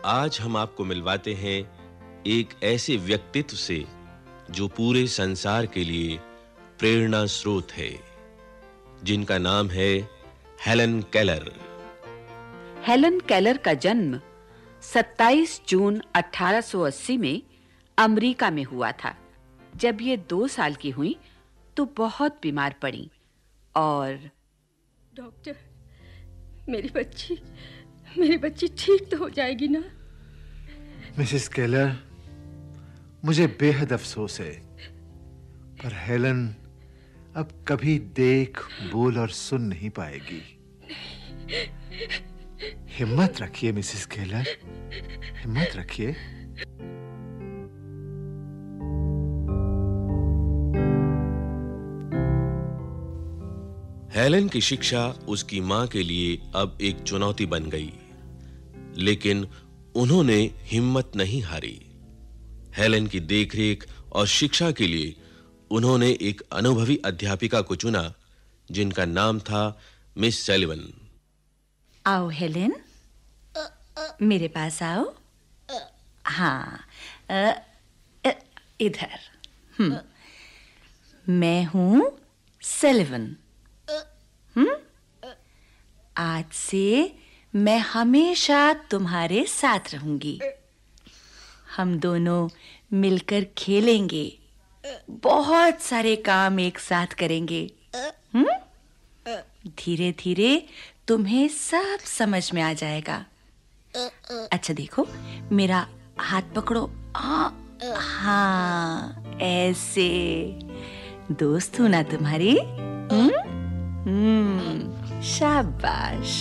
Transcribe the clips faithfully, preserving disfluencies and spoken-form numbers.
आज हम आपको मिलवाते हैं एक ऐसे व्यक्तित्व से जो पूरे संसार के लिए प्रेरणा स्रोत है, जिनका नाम है हेलन केलर। हेलन केलर का जन्म सत्ताईस जून अठारह सौ अस्सी में अमेरिका में हुआ था। जब ये दो साल की हुई तो बहुत बीमार पड़ी और डॉक्टर, मेरी बच्ची मेरी बच्ची ठीक तो हो जाएगी ना? मिसेस केलर, मुझे बेहद अफसोस है, पर हेलन अब कभी देख, बोल और सुन नहीं पाएगी। हिम्मत रखिए मिसेस केलर, हिम्मत रखिए। हेलन की शिक्षा उसकी मां के लिए अब एक चुनौती बन गई, लेकिन उन्होंने हिम्मत नहीं हारी। हेलन की देखरेख और शिक्षा के लिए उन्होंने एक अनुभवी अध्यापिका को चुना, जिनका नाम था मिस सैलिवन। आओ हेलन, मेरे पास आओ। हाँ, इधर। हम्म, मैं हूं सैलिवन। हम्म, आज से मैं हमेशा तुम्हारे साथ रहूंगी। हम दोनों मिलकर खेलेंगे, बहुत सारे काम एक साथ करेंगे। हम्म, धीरे-धीरे तुम्हें सब समझ में आ जाएगा। अच्छा देखो, मेरा हाथ पकड़ो। हाँ, हाँ, ऐसे। दोस्त हूं ना तुम्हारी? हम्म, हम्म, शाबाश।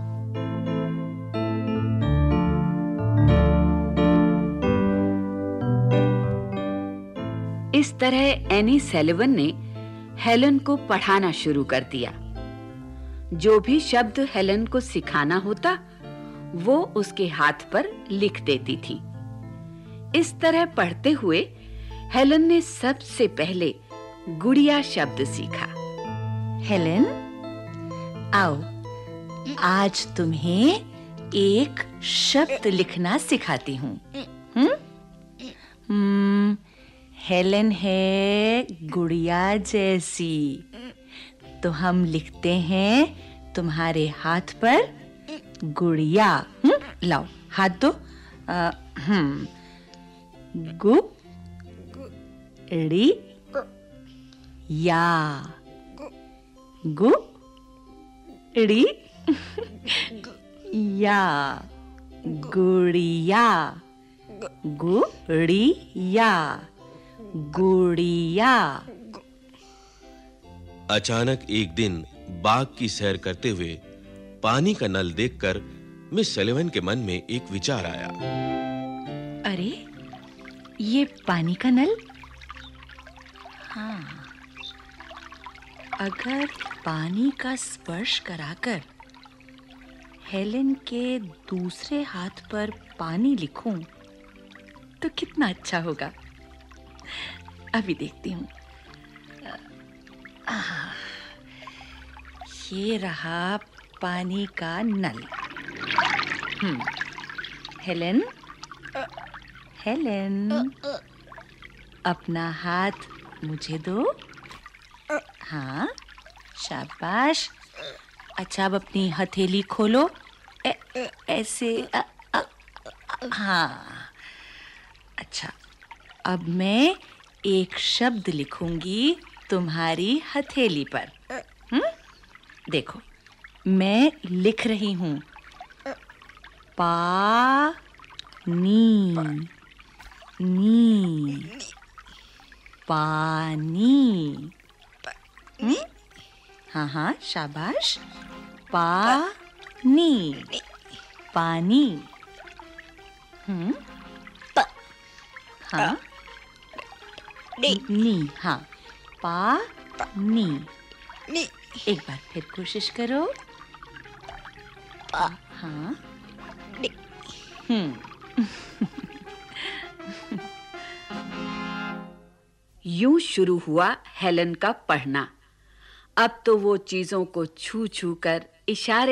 इस तरह एनी सैलिवन ने हेलन को पढ़ाना शुरू कर दिया। जो भी शब्द हेलन को सिखाना होता, वो उसके हाथ पर लिख देती थी। इस तरह पढ़ते हुए हेलन ने सबसे पहले गुड़िया शब्द सीखा। हेलन, आओ, आज तुम्हें एक शब्द लिखना सिखाती हूँ। हम्म? हम्म, हेलन है गुड़िया जैसी, तो हम लिखते हैं तुम्हारे हाथ पर गुड़िया। हम्म, लाओ हाथ दो। आ, हम्म, गु ड़ी या गु ड़ी या गुड़िया गुड़िया गुड़िया। अचानक एक दिन बाग की सैर करते हुए पानी का नल देखकर मिस सैलिवन के मन में एक विचार आया। अरे, ये पानी का नल? हाँ, अगर पानी का स्पर्श कराकर हेलन के दूसरे हाथ पर पानी लिखूं तो कितना अच्छा होगा। अभी देखती हूँ। ये रहा पानी का नल। हम्म, हेलन, हेलन, अपना हाथ मुझे दो। हाँ, शाबाश। अच्छा, अब अपनी हथेली खोलो। ए, ए, ऐसे। आ, आ, आ, हाँ, अच्छा, अब मैं एक शब्द लिखूंगी तुम्हारी हथेली पर। हम्म, देखो, मैं लिख रही हूँ पा नी नी पानी। हम्म, हाँ हाँ, शाबाश। पानी पानी। हम्म, हाँ, नी। हाँ, पानी। एक बार फिर कोशिश करो। हाँ, हम्म। यूं शुरू हुआ हेलन का पढ़ना। अब तो वो चीजों को छू छू कर इशारे